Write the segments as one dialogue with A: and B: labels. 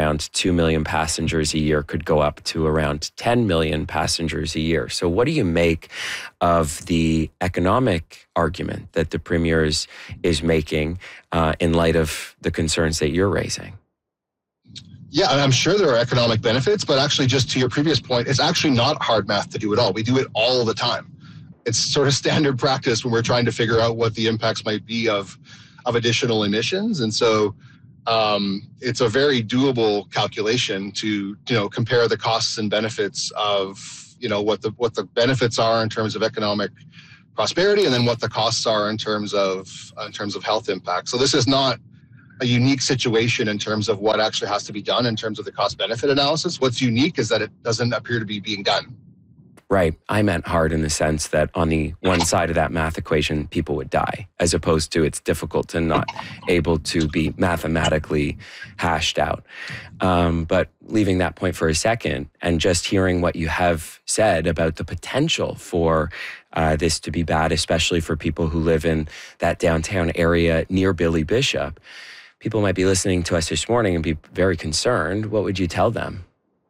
A: around 2 million passengers a year could go up to around 10 million passengers a year. So what do you make of the economic argument that the Premier is making in light of the concerns that you're raising?
B: Yeah, I'm sure there are economic benefits, but actually, just to your previous point, it's actually not hard math to do at all. We do it all the time. It's sort of standard practice when we're trying to figure out what the impacts might be of additional emissions. And so it's a very doable calculation to, compare the costs and benefits of, what the benefits are in terms of economic prosperity, and then what the costs are in terms of health impact. So this is not a unique situation in terms of what actually has to be done in terms of the cost benefit analysis. What's unique is that it doesn't appear to be being done.
A: Right. I meant hard in the sense that on the one side of that math equation, people would die, as opposed to it's difficult and not able to be mathematically hashed out. But leaving that point for a second and just hearing what you have said about the potential for this to be bad, especially for people who live in that downtown area near Billy Bishop, people might be listening to us this morning and be very concerned. What would you tell them?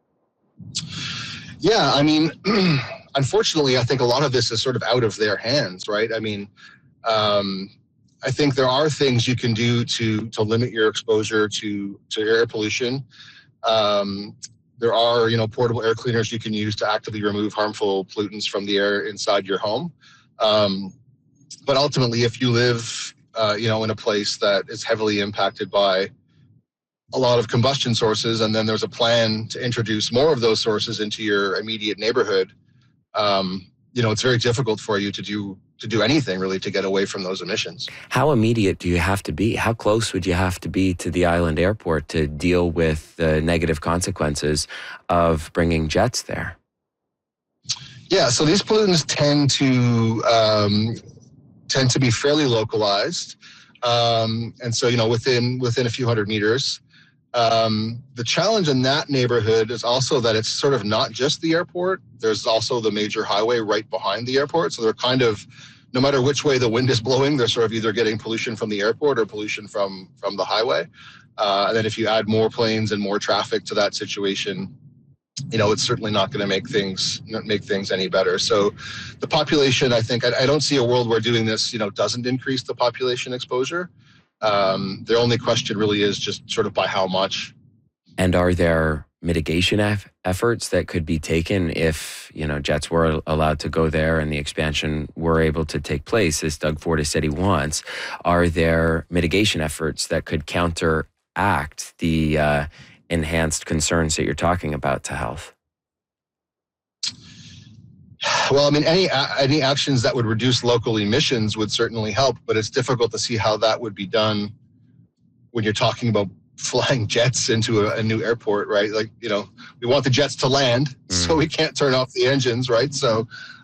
B: Yeah, I mean, unfortunately, I think a lot of this is sort of out of their hands, right? I mean, I think there are things you can do to limit your exposure to air pollution. There are, portable air cleaners you can use to actively remove harmful pollutants from the air inside your home. But ultimately, if you live, in a place that is heavily impacted by a lot of combustion sources, and then there's a plan to introduce more of those sources into your immediate neighborhood, it's very difficult for you to do anything really to get away from those emissions.
A: How immediate do you have to be? How close would you have to be to the island airport to deal with the negative consequences of bringing jets there?
B: Yeah, so these pollutants tend to be fairly localized, and so within a few hundred meters. The challenge in that neighborhood is also that it's sort of not just the airport. There's also the major highway right behind the airport. So they're kind of, no matter which way the wind is blowing, they're sort of either getting pollution from the airport or pollution from the highway. And then if you add more planes and more traffic to that situation, it's certainly not going to make things any better. So the population, I think, I don't see a world where doing this, doesn't increase the population exposure. The only question really is just sort of by how much.
A: And are there mitigation efforts that could be taken if, jets were allowed to go there and the expansion were able to take place, as Doug Ford has said he wants? Are there mitigation efforts that could counteract the enhanced concerns that you're talking about to health?
B: Well, I mean, any actions that would reduce local emissions would certainly help, but it's difficult to see how that would be done when you're talking about flying jets into a new airport, right? Like, we want the jets to land, so we can't turn off the engines, right? So,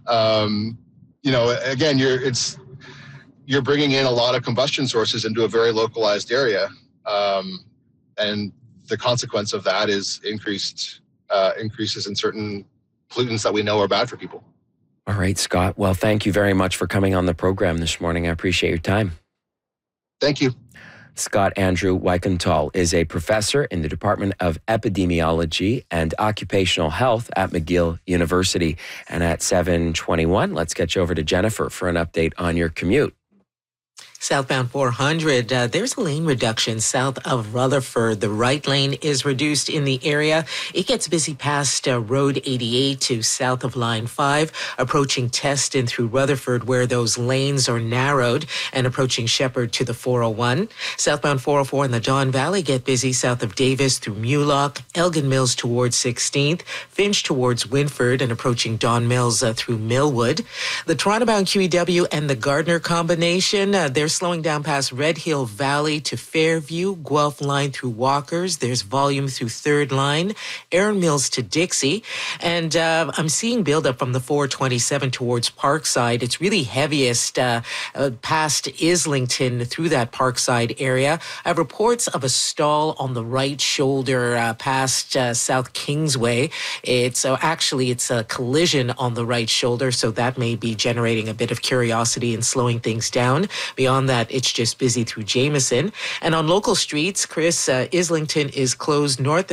B: again, you're bringing in a lot of combustion sources into a very localized area, and the consequence of that is increases in certain pollutants that we know are bad for people.
A: All right, Scott. Well, thank you very much for coming on the program this morning. I appreciate your time.
B: Thank you.
A: Scott Andrew Weikenthal is a professor in the Department of Epidemiology and Occupational Health at McGill University. And at 7:21, let's get you over to Jennifer for an update on your commute.
C: Southbound 400, there's a lane reduction south of Rutherford. The right lane is reduced in the area. It gets busy past Road 88 to south of Line 5, approaching Teston through Rutherford where those lanes are narrowed, and approaching Shepherd to the 401. Southbound 404 in the Don Valley get busy south of Davis through Mulock, Elgin Mills towards 16th, Finch towards Winford, and approaching Don Mills through Millwood. The Toronto-bound QEW and the Gardner combination, they're slowing down past Red Hill Valley to Fairview, Guelph line through Walkers. There's volume through 3rd line, Erin Mills to Dixie. And I'm seeing buildup from the 427 towards Parkside. It's really heaviest past Islington through that Parkside area. I have reports of a stall on the right shoulder past South Kingsway. It's a collision on the right shoulder, so that may be generating a bit of curiosity and slowing things down. Beyond that, it's just busy through Jameson. And on local streets, Chris, Islington is closed north